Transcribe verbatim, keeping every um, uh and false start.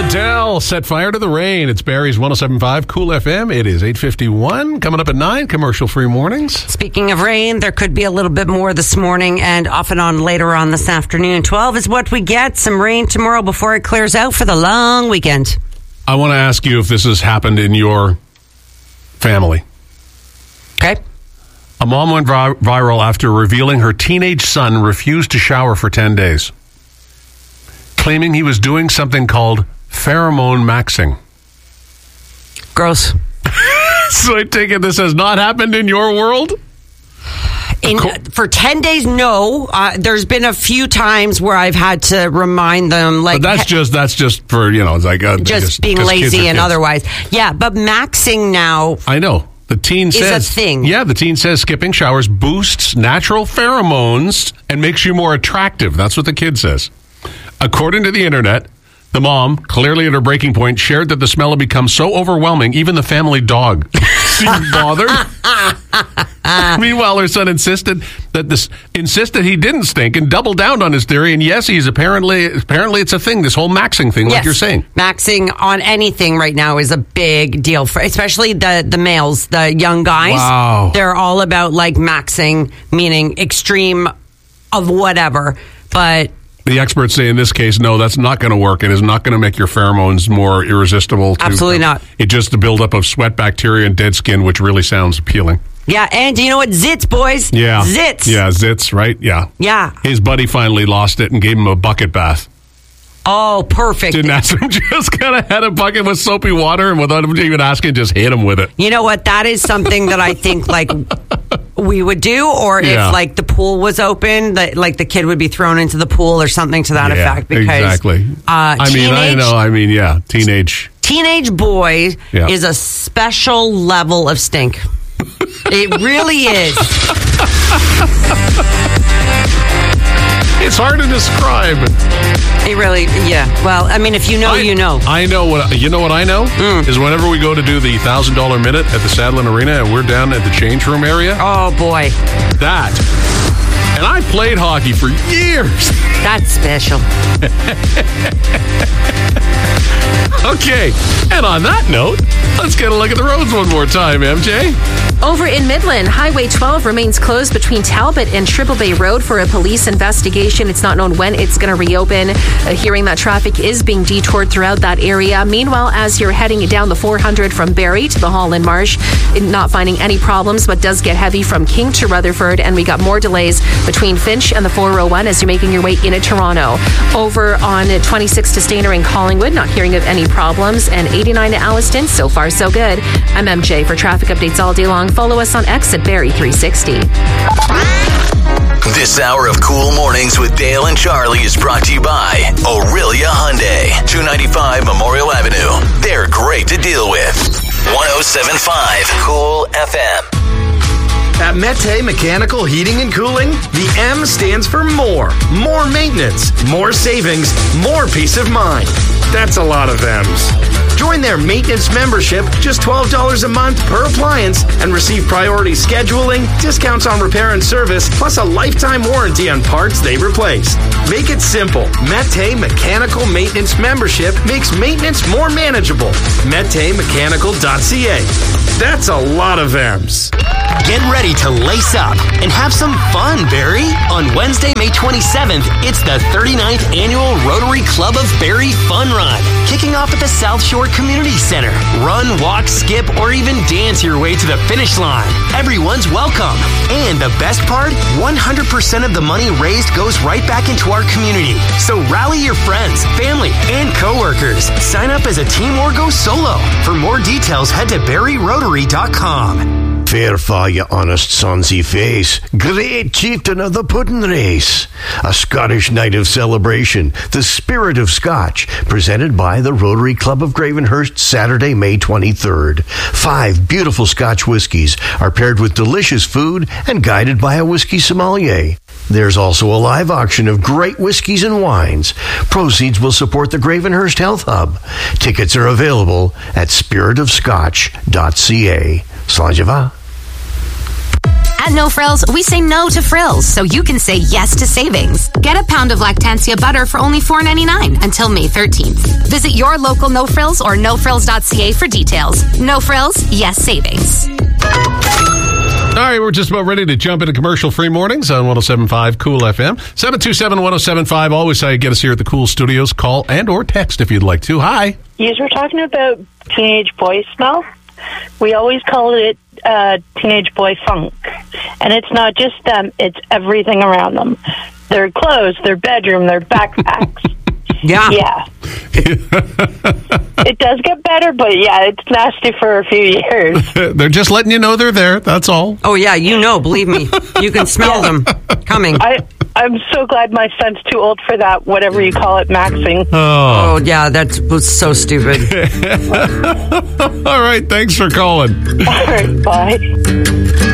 Adele, Set Fire to the Rain. It's Barry's one oh seven point five Cool F M. It is eight fifty-one. Coming up at nine, commercial-free mornings. Speaking of rain, there could be a little bit more this morning and off and on later on this afternoon. twelve is what we get. Some rain tomorrow before it clears out for the long weekend. I want to ask you if this has happened in your family. Okay. A mom went vi- viral after revealing her teenage son refused to shower for ten days, claiming he was doing something called pheromone maxing. Gross. So I take it this has not happened in your world? In, for ten days, no. Uh, there's been a few times where I've had to remind them, like, but that's he- just that's just for, you know, it's like uh, just, just being lazy and otherwise. Yeah, but maxing now. I know. The teen says is a thing. Yeah, the teen says skipping showers boosts natural pheromones and makes you more attractive. That's what the kid says. According to the internet, the mom, clearly at her breaking point, shared that the smell had become so overwhelming, even the family dog seemed bothered. Meanwhile, her son insisted that this insisted he didn't stink and doubled down on his theory. And yes, he's apparently apparently it's a thing. This whole maxing thing, yes. like you're saying, maxing on anything right now is a big deal for, especially the the males, the young guys. Wow, they're all about like maxing, meaning extreme of whatever, but. The experts say in this case, no, that's not going to work. It is not going to make your pheromones more irresistible. To, Absolutely not. It just the buildup of sweat, bacteria, and dead skin, which really sounds appealing. Yeah, and you know what? Zits, boys. Yeah. Zits. Yeah, zits, right? Yeah. Yeah. His buddy finally lost it and gave him a bucket bath. Oh, perfect. Didn't ask him, just kind of had a bucket with soapy water and without him even asking, just hit him with it. You know what? That is something that I think, like, we would do, or Yeah. if, like, the pool was open, that like, the kid would be thrown into the pool or something to that Yeah, effect. Because, exactly. Uh, I mean, I teenage- know, I mean, yeah, teenage. Teenage boy Yeah. is a special level of stink. It really is. It's hard to describe. It really, yeah. Well, I mean, if you know, I, you know. I know what you know. What I know Mm. is whenever we go to do the thousand dollar minute at the Sadlin Arena, and we're down at the change room area. Oh boy, that. And I played hockey for years. That's special. Okay, and on that note, let's get a look at the roads one more time, M J. Over in Midland, Highway twelve remains closed between Talbot and Triple Bay Road for a police investigation. It's not known when it's going to reopen. Uh, hearing that traffic is being detoured throughout that area. Meanwhile, as you're heading down the four hundred from Barrie to the Holland Marsh, not finding any problems, but does get heavy from King to Rutherford, and we got more delays between Finch and the four oh one as you're making your way into Toronto. Over on twenty-six to Stainer and Collingwood, not hearing of any problems, and eighty-nine to Alliston, so far so good. I'm M J for traffic updates all day long. Follow us on X at Barrie three sixty. This hour of Cool Mornings with Dale and Charlie is brought to you by Aurelia Hyundai, two ninety-five Memorial Avenue. They're great to deal with. one oh seven point five Cool F M. At Mete Mechanical Heating and Cooling, the M stands for more. More maintenance, more savings, more peace of mind. That's a lot of M's. Join their maintenance membership, just twelve dollars a month per appliance, and receive priority scheduling, discounts on repair and service, plus a lifetime warranty on parts they replace. Make it simple. Mete Mechanical Maintenance Membership makes maintenance more manageable. mete mechanical dot c a. That's a lot of M's. Get ready to lace up and have some fun, Barrie. On Wednesday, May twenty-seventh, it's the thirty-ninth Annual Rotary Club of Barrie Fun Run, kicking off at the South Shore Community Center. Run, walk, skip, or even dance your way to the finish line. Everyone's welcome. And the best part, one hundred percent of the money raised goes right back into our community. So rally your friends, family, and coworkers. Sign up as a team or go solo. For more details, head to barrie rotary dot com. Fair fa, you honest sonsy face. Great chieftain of the pudding race. A Scottish night of celebration. The Spirit of Scotch. Presented by the Rotary Club of Gravenhurst, Saturday, May twenty-third. Five beautiful Scotch whiskies are paired with delicious food and guided by a whiskey sommelier. There's also a live auction of great whiskeys and wines. Proceeds will support the Gravenhurst Health Hub. Tickets are available at spirit of scotch dot c a. Slàinte mhath. At No Frills, we say no to frills, so you can say yes to savings. Get a pound of Lactantia butter for only four ninety-nine until May thirteenth. Visit your local No Frills or no frills dot c a for details. No Frills, yes savings. All right, we're just about ready to jump into commercial-free mornings on one oh seven point five Cool F M. seven two seven, one oh seven five. Always how you get us here at the Cool Studios. Call and or text if you'd like to. Hi. You were talking about teenage boy smell. We always call it uh, teenage boy funk. And it's not just them, it's everything around them. Their clothes, their bedroom, their backpacks. Yeah. Yeah. It does get better, but yeah, it's nasty for a few years. They're just letting you know they're there. That's all. Oh, yeah, you know, believe me. You can smell them coming. I, I'm so glad my son's too old for that, whatever you call it, maxing. Oh, oh yeah, that was so stupid. All right, thanks for calling. All right, bye.